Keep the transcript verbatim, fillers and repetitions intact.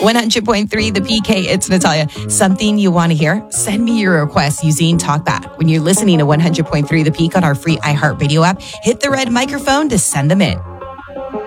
one hundred point three The P K, it's Natalia. Something you want to hear? Send me your request using TalkBack. When you're listening to one hundred point three The Peak on our free iHeartRadio app, hit the red microphone to send them in.